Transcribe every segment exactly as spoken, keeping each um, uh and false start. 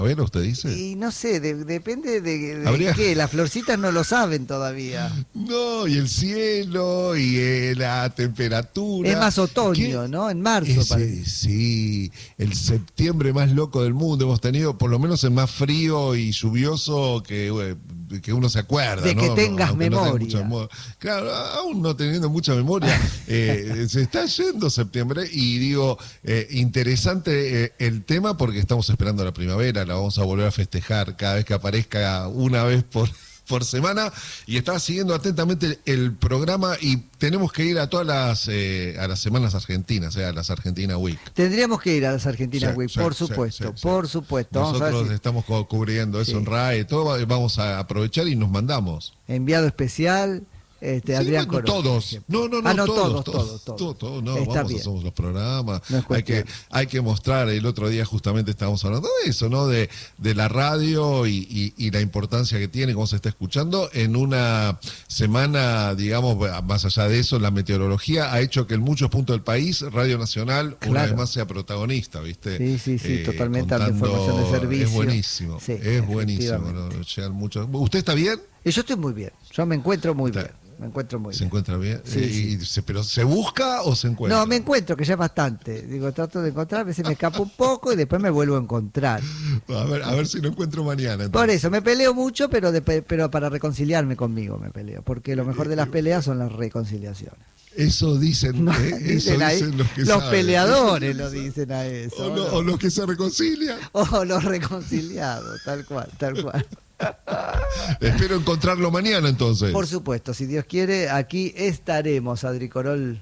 primavera, usted dice? Y no sé, de, depende de, de Habría... qué, las florcitas no lo saben todavía. No, y el cielo, y eh, la temperatura. Es más otoño, ¿Qué? ¿no? En marzo, Ese, parece. Sí, el septiembre más loco del mundo. Hemos tenido, por lo menos, el más frío y lluvioso que, eh, que uno se acuerda. De ¿no? que tengas Aunque memoria. No claro, aún no teniendo mucha memoria. Eh, se está yendo septiembre y digo, eh, interesante eh, el tema porque estamos esperando la primavera, la vamos a volver a festejar cada vez que aparezca una vez por... por semana, y estaba siguiendo atentamente el programa y tenemos que ir a todas las eh, a las semanas argentinas, eh, a las Argentina Week. Tendríamos que ir a las Argentina Sí, Week, sí, por sí, supuesto, sí, por sí. supuesto. Vamos Nosotros a ver si... estamos cubriendo eso sí. en R A E, todo, vamos a aprovechar y nos mandamos. Enviado especial, este, Sí, Adrián bueno, Corona. todos. No, no, no, ah, no, todos, todos, todos, todos. todos, todos, no, Está vamos, bien. hacemos los programas. No es hay que hay que mostrar, el otro día justamente estábamos hablando de eso, ¿no? De, de la radio y, y, y la importancia que tiene, cómo se está escuchando. En una semana, digamos, más allá de eso, la meteorología ha hecho que en muchos puntos del país, Radio Nacional, claro. una vez más sea protagonista, ¿viste? Sí, sí, sí, eh, totalmente contando, dando información de servicio. Es buenísimo, sí, es buenísimo. ¿No? Llegan muchos. ¿Usted está bien? Yo estoy muy bien, yo me encuentro muy está. bien. Me encuentro muy ¿Se bien. encuentra bien? Sí, Eh, sí. y se, ¿Pero se busca o se encuentra? No, me encuentro, que ya es bastante. Digo, trato de encontrar, a veces me escapo un poco y después me vuelvo a encontrar. A ver, a ver si lo encuentro mañana. Entonces. Por eso, me peleo mucho, pero, de, pero para reconciliarme conmigo me peleo. Porque lo mejor de las peleas son las reconciliaciones. Eso dicen, No, eh, dicen, eso ahí, dicen los que los saben. peleadores lo dicen a eso. O, ¿no? no, o los que se reconcilian. O los reconciliados, tal cual, tal cual. Espero encontrarlo mañana entonces. Por supuesto, si Dios quiere, aquí estaremos, Adri Corol.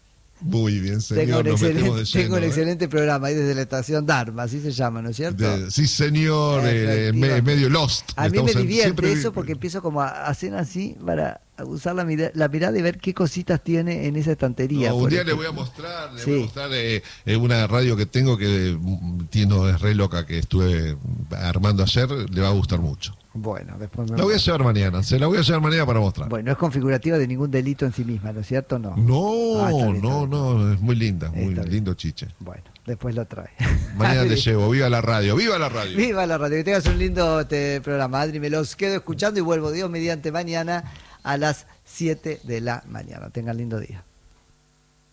Muy bien, señor. Tengo un, Nos excelente, metemos de lleno, tengo un ¿eh? excelente programa ahí desde la estación Dharma, así se llama, ¿no es cierto? De, sí, señor, eh, me, medio Lost. A mí me en, divierte siempre... eso porque empiezo como a hacer así para usar la, mira, la mirada y ver qué cositas tiene en esa estantería. No, un día ejemplo. le voy a mostrar, le sí. voy a mostrar eh, eh, una radio que tengo que tiene, es re loca, que estuve armando ayer, le va a gustar mucho. Bueno, después me la voy a llevar mañana, se la voy a llevar mañana para mostrar. Bueno, no es configurativa de ningún delito en sí misma, ¿no es cierto? No, no, ah, bien, no, no, es muy linda, muy está lindo bien. chiche. Bueno, después lo trae. Mañana le llevo, viva la radio, viva la radio. Viva la radio, que tengas un lindo te, programa, Adri, me los quedo escuchando y vuelvo Dios mediante mañana a las siete de la mañana. Tengan lindo día.